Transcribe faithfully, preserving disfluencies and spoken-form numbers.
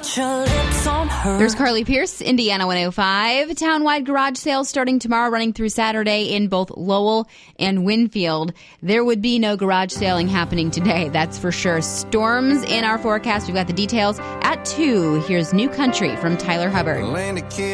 your lips on her. There's Carly Pierce, Indiana one oh five. Townwide garage sales starting tomorrow, running through Saturday in both Lowell and Winfield. There would be no garage sailing happening today, that's for sure. Storms in our forecast. We've got the details at two. Here's New Country from Tyler Hubbard.